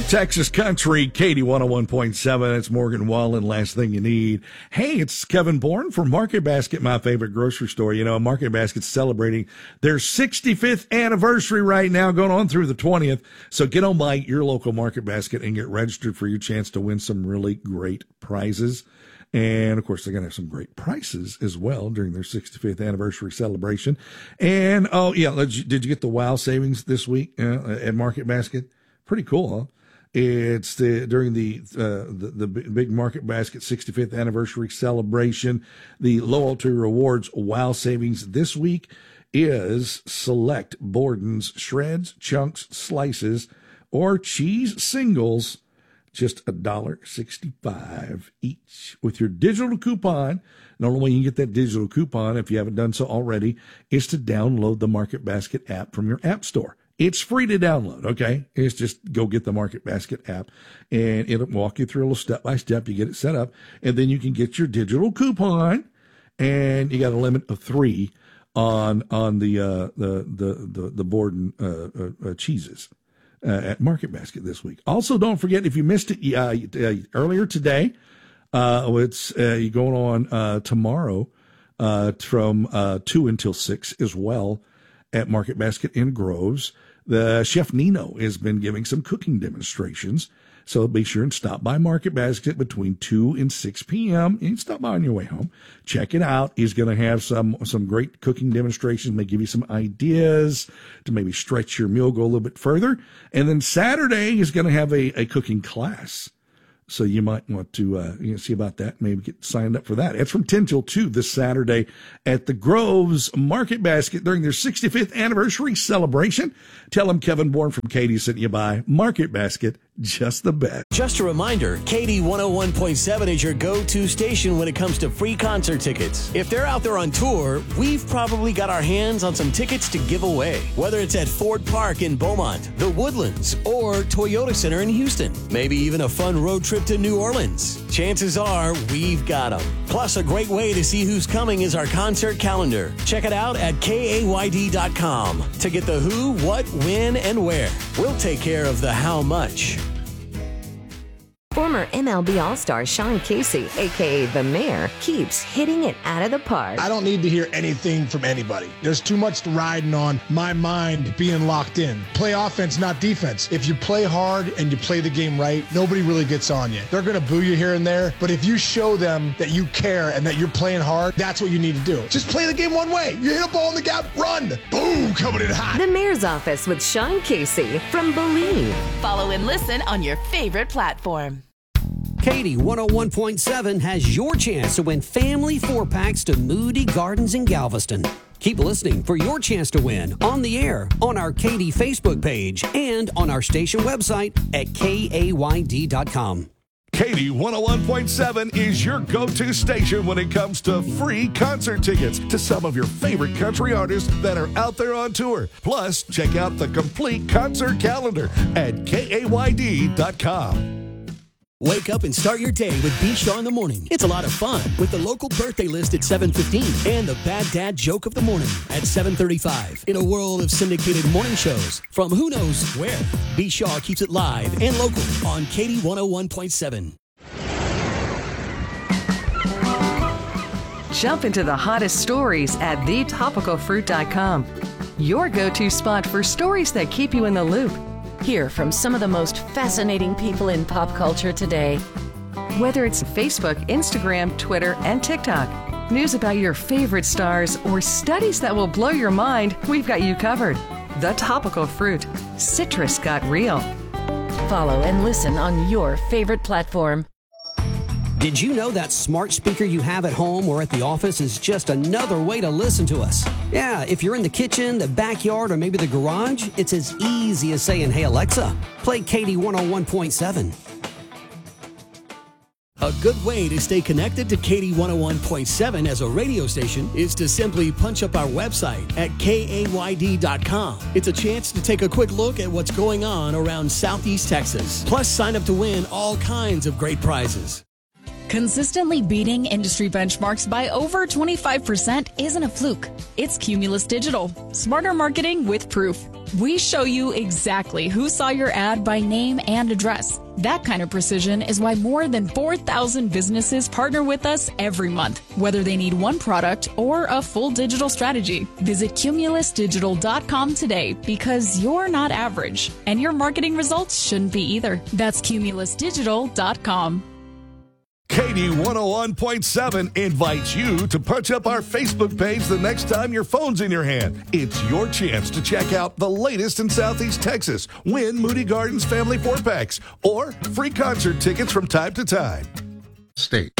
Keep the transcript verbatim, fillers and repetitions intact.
Texas Country, Katie one oh one point seven. It's Morgan Wallen, last thing you need. Hey, it's Kevin Bourne from Market Basket, my favorite grocery store. You know, Market Basket's celebrating their sixty-fifth anniversary right now, going on through the twentieth. So get on by your local Market Basket and get registered for your chance to win some really great prizes. And, of course, they're going to have some great prices as well during their sixty-fifth anniversary celebration. And, oh, yeah, did you, did you get the WOW savings this week uh, at Market Basket? Pretty cool, huh? It's the, during the, uh, the the big Market Basket sixty-fifth anniversary celebration. The Loyalty Rewards WOW savings this week is select Borden's shreds, chunks, slices, or cheese singles, just one dollar sixty-five each. With your digital coupon, the only way you can get that digital coupon, if you haven't done so already, is to download the Market Basket app from your app store. It's free to download, okay? It's just go get the Market Basket app, and it'll walk you through a little step-by-step. You get it set up, and then you can get your digital coupon, and you got a limit of three on on the uh, the the the, the Borden uh, uh, cheeses uh, at Market Basket this week. Also, don't forget, if you missed it uh, uh, earlier today, uh, it's uh, you're going on uh, tomorrow uh, from uh, two until six as well at Market Basket in Groves. The Chef Nino has been giving some cooking demonstrations, so be sure and stop by Market Basket between two and six p.m. You can stop by on your way home. Check it out. He's going to have some some great cooking demonstrations, may give you some ideas to maybe stretch your meal, go a little bit further. And then Saturday, he's going to have a, a cooking class. So you might want to uh, you know, see about that, maybe get signed up for that. It's from ten till two this Saturday at the Groves Market Basket during their sixty-fifth anniversary celebration. Tell them Kevin Bourne from Katie sent you by. Market Basket, just the best. Just a reminder, Katie one oh one point seven is your go-to station when it comes to free concert tickets. If they're out there on tour, we've probably got our hands on some tickets to give away. Whether it's at Ford Park in Beaumont, the Woodlands, or Toyota Center in Houston. Maybe even a fun road trip to New Orleans. Chances are we've got them. Plus, a great way to see who's coming is our concert calendar. Check it out at K A Y D dot com to get the who, what, when, and where. We'll take care of the how much. Former M L B All-Star Sean Casey, a k a. The Mayor, keeps hitting it out of the park. I don't need to hear anything from anybody. There's too much riding on my mind being locked in. Play offense, not defense. If you play hard and you play the game right, nobody really gets on you. They're going to boo you here and there, but if you show them that you care and that you're playing hard, that's what you need to do. Just play the game one way. You hit a ball in the gap, run. Boom, coming in hot. The Mayor's Office with Sean Casey from Believe. Follow and listen on your favorite platform. Katie one oh one point seven has your chance to win family four-packs to Moody Gardens in Galveston. Keep listening for your chance to win on the air, on our Katie Facebook page, and on our station website at K A Y D dot com. Katie one oh one point seven is your go-to station when it comes to free concert tickets to some of your favorite country artists that are out there on tour. Plus, check out the complete concert calendar at K A Y D dot com. Wake up and start your day with B. Shaw in the morning. It's a lot of fun with the local birthday list at seven fifteen and the Bad Dad joke of the morning at seven thirty-five. In a world of syndicated morning shows from who knows where, B. Shaw keeps it live and local on Katie one oh one point seven. Jump into the hottest stories at the topical fruit dot com. Your go-to spot for stories that keep you in the loop. Hear from some of the most fascinating people in pop culture today. Whether it's Facebook, Instagram, Twitter, and TikTok, news about your favorite stars, or studies that will blow your mind, we've got you covered. The Topical Fruit. Citrus got real. Follow and listen on your favorite platform. Did you know that smart speaker you have at home or at the office is just another way to listen to us? Yeah, if you're in the kitchen, the backyard, or maybe the garage, it's as easy as saying, "Hey Alexa, play Katie one oh one point seven. A good way to stay connected to Katie one oh one point seven as a radio station is to simply punch up our website at K A Y D dot com. It's a chance to take a quick look at what's going on around Southeast Texas. Plus, sign up to win all kinds of great prizes. Consistently beating industry benchmarks by over twenty-five percent isn't a fluke. It's Cumulus Digital. Smarter marketing with proof. We show you exactly who saw your ad by name and address. That kind of precision is why more than four thousand businesses partner with us every month, whether they need one product or a full digital strategy. Visit cumulus digital dot com today because you're not average, and your marketing results shouldn't be either. That's cumulus digital dot com. Katie one oh one point seven invites you to punch up our Facebook page the next time your phone's in your hand. It's your chance to check out the latest in Southeast Texas, win Moody Gardens Family Four Packs, or free concert tickets from time to time. State.